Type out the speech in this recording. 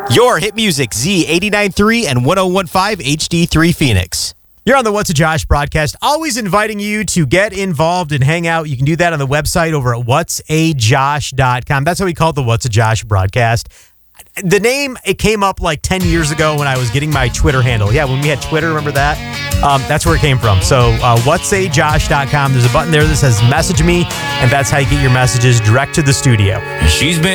Your hit music, Z89.3 and 101.5 HD3 Phoenix. You're on the What's a Josh broadcast, always inviting you to get involved and hang out. You can do that on the website over at whatsajosh.com. That's how we call it the What's a Josh broadcast. The name, it came up like 10 years ago when I was getting my Twitter handle. Yeah, when we had Twitter, remember that? That's where it came from. So whatsajosh.com, there's a button there that says message me, and that's how you get your messages direct to the studio. She's been